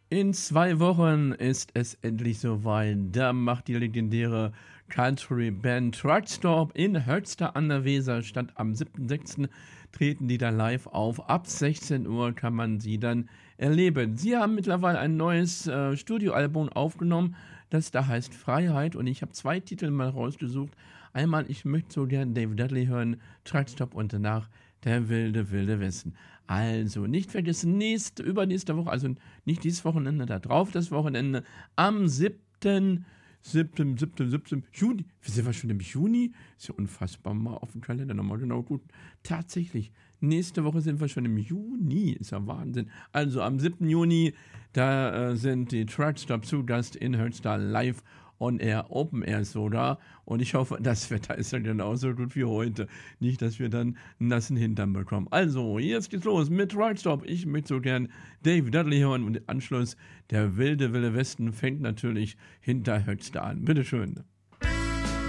In 2 Wochen ist es endlich soweit. Da macht die legendäre Country-Band Truckstop in Höxter an der Weser statt. Am 7.6. treten die da live auf. Ab 16 Uhr kann man sie dann erleben. Sie haben mittlerweile ein neues Studioalbum aufgenommen, das da heißt Freiheit. Und ich habe 2 Titel mal rausgesucht. Einmal, ich möchte so gern Dave Dudley hören, Truckstop, und danach der wilde, wilde Westen. Also, nicht vergessen, übernächste Woche, also nicht dieses Wochenende, da drauf das Wochenende, am 7. Juni. Wir sind wir schon im Juni? Ist ja unfassbar, mal auf dem Kalender nochmal genau gut. Tatsächlich, nächste Woche sind wir schon im Juni, ist ja Wahnsinn. Also am 7. Juni, da sind die Truckstop zu Gast in Höxter live on Air, Open Air sogar. Und ich hoffe, das Wetter ist dann genauso gut wie heute. Nicht, dass wir dann einen nassen Hintern bekommen. Also, jetzt geht's los mit Truckstop. Ich möchte so gern Dave Dudley hören und im Anschluss der wilde, wilde Westen fängt natürlich hinter Höxter an. Bitteschön.